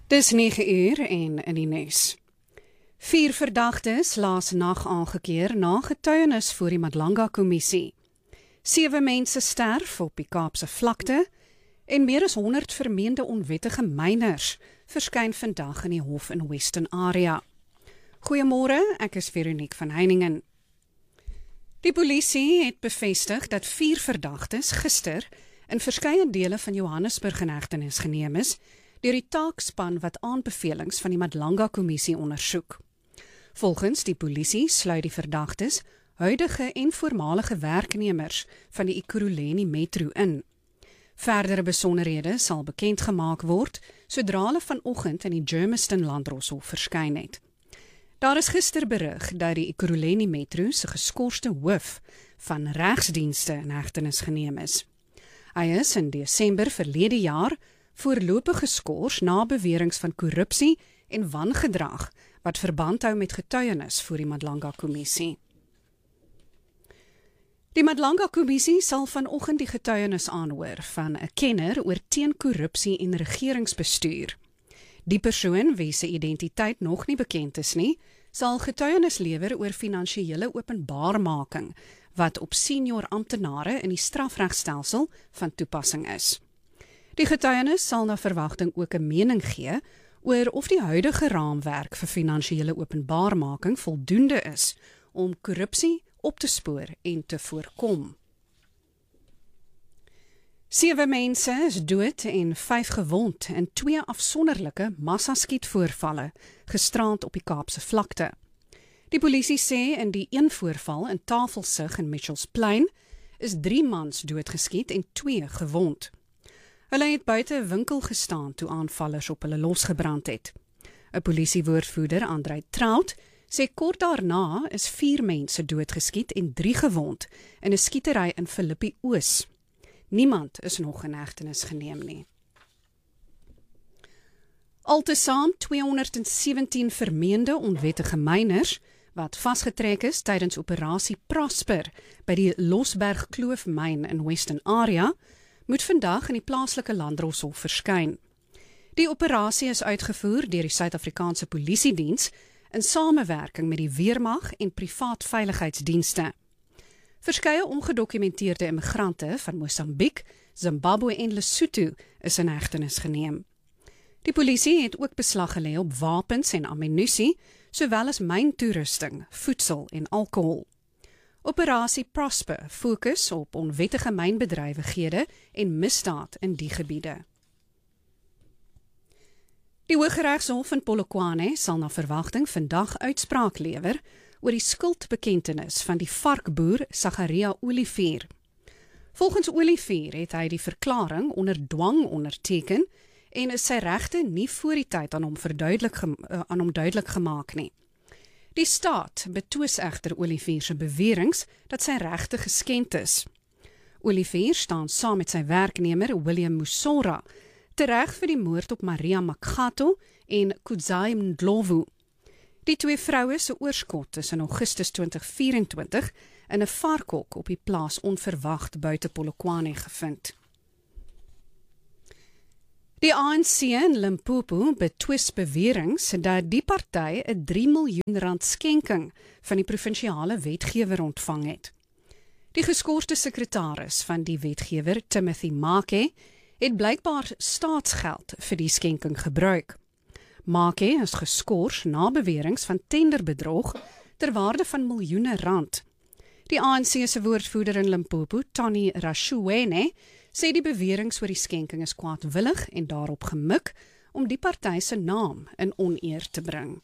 Dis 9 uur en in die nuus. 4 verdagtes laas nag aangekeer na getuienis voor die Madlanga-kommissie. 7 mense sterf op die Kaapse vlakte en meer as 100 vermeende onwettige myners verskyn vandag in die hof in Western Area. Goeiemôre, ek is Veronique van Heiningen. Die polisie het bevestig dat 4 verdagtes gister in verskeie dele van Johannesburg in hegtenis geneem is deur die taakspan wat aanbevelings van die Madlanga-kommissie ondersoek. Volgens die polisie sluit die verdagtes huidige en voormalige werknemers van die Ekurhuleni Metro in. Verdere besonderhede sal bekend gemaak word sodra hulle vanoggend in die Germiston Landdroshof verskyn het. Daar is gister berig dat die Ekurhuleni Metro se geskorste hoof van regsdienste in hegtenis geneem is. Hy is in Desember verlede jaar voorlopig geskort na beweringe van korrupsie en wangedrag wat verband hou met getuienis voor die Madlanga-kommissie. Die Madlanga-kommissie sal vanoggend die getuienis aanhoor van 'n kenner oor teenkorrupsie en regeringsbestuur. Die persoon wie se identiteit nog nie bekend is nie, sal getuienis lewer oor finansiële openbaarmaking wat op senior amptenare in die strafregstelsel van toepassing is. Die getuienis sal na verwagting ook 'n mening gee oor of die huidige raamwerk vir finansiële openbaarmaking voldoende is om korrupsie op te spoor en te voorkom. 7 mense is dood en 5 gewond in 2 afsonderlike massaskietvoorvalle gisterand op die Kaapse vlakte. Die polisie sê in die een voorval in Tafelsig in Mitchells Plain is 3 mans doodgeskiet en 2 gewond. Hulle het buite 'n winkel gestaan toe aanvallers op hulle losgebrand het. 'n Polisiewoordvoerder, Andrei Trout, sê kort daarna is 4 mense doodgeskiet en 3 gewond in 'n skietery in Philippi Oos. Niemand is nog in hegtenis geneem nie. Altesaam 217 vermeende onwettige myners wat vasgetrek is tydens operasie Prosper by die Losberg Kloofmyn in Western Area moet vandag in die plaaslike Landdroshof verskyn. Die operasie is uitgevoer deur die Suid-Afrikaanse Polisiediens in samewerking met die weermag en privaat veiligheidsdienste. Verskeie ongedokumenteerde immigrante van Mosambiek, Zimbabwe en Lesotho is in hegtenis geneem. Die polisie het ook beslag gelê op wapens en ammunisie, sowel as myntoerusting, voedsel en alkohol. Operasie Prosper fokus op onwettige mynbedrywighede en misdaad in die gebiede. Die Hooggeregshof in Polokwane sal na verwagting vandag uitspraak lewer oor die skuldbekentenis van die varkboer Sagaria Olivier. Volgens Olivier het hy die verklaring onder dwang onderteken en is sy regte nie voor die tyd aan hom duidelik gemaak nie. Die staat betwis egter Olivier se beweringe dat sy regte geskend is. Olivier staan saam met sy werknemer William Musora tereg vir die moord op Maria Makgato en Kudzai Ndlovu. Die 2 vroue se oorskot is in Augustus 2024 in 'n varkhok op die plaas onverwags buite Polokwane gevind. Die ANC in Limpopo betwis beweringe dat die party 'n 3 miljoen rand skenking van die provinsiale wetgewer ontvang het. Die geskorte sekretaris van die wetgewer, Timothy Make, het blykbaar staatsgeld vir die skenking gebruik. Make is geskort na beweringe van tenderbedrog ter waarde van miljoene rand. Die ANC se woordvoerder in Limpopo, Tony Rashuwene, sê die beweringe oor die skenking is kwaadwillig en daarop gemik om die party se naam in oneer te bring.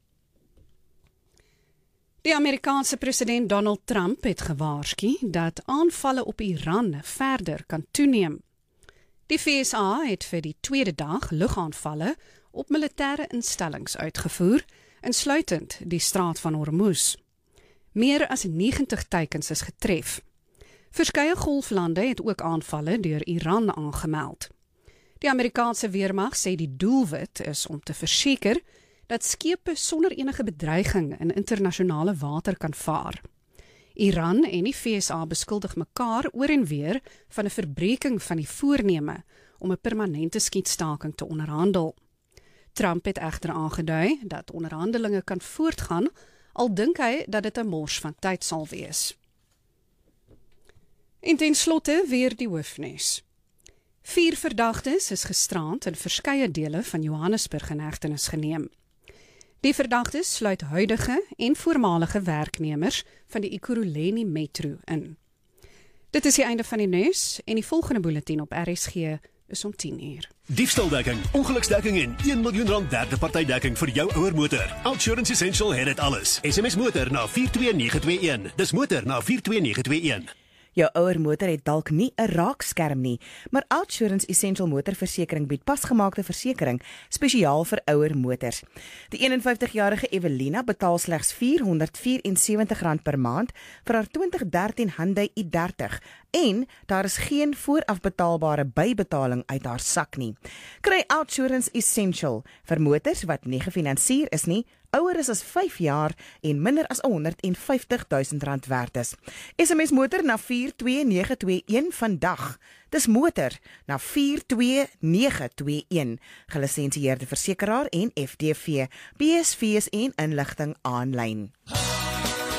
Die Amerikaanse president Donald Trump het gewaarsku dat aanvalle op Iran verder kan toeneem. Die VSA het vir die 2de dag lugaanvalle op militêre instellings uitgevoer, insluitend die Straat van Hormuz. Meer as 90 teikens is getref. Verskeie golflande het ook aanvalle deur Iran aangemeld. Die Amerikaanse weermag sê die doelwit is om te verseker dat skepe sonder enige bedreiging in internasionale water kan vaar. Iran en die VSA beskuldig mekaar oor en weer van 'n verbreeking van die voorneme om 'n permanente skietstaking te onderhandel. Trump het egter aangedui dat onderhandelinge kan voortgaan, al dink hy dat dit 'n mors van tyd sal wees. En ten slotte weer die hoofnuus. 4 verdagtes is gisterand in verskeie dele van Johannesburg in hegtenis geneem. Die verdagtes sluit huidige en voormalige werknemers van die Ekurhuleni Metro in. Dit is die einde van die nuus en die volgende bulletin op RSG is om 10:00. Diefstaldekking, ongeluksdekking en R1 miljoen derde partydekking vir jou ouer motor. OUTsurance Essential het dit alles. SMS motor na 42921. Dis motor na 42921. Jou ouer motor het dalk nie 'n raakskerm nie, maar OUTsurance Essential motorversekering bied pasgemaakte versekering spesiaal vir ouer motors. Die 51-jarige Evelina betaal slegs R474 per maand vir haar 2013 Hyundai i30 en daar is geen voorafbetaalbare bybetaling uit haar sak nie. Kry OUTsurance Essential vir motors wat nie gefinansier is nie, ouer is as 5 jaar en minder as R150.000 werd is. SMS motor na 42921 vandag. Dis motor na 42921. Gelisensieerde versekeraar en FDV. BSV's en inligting aanlyn.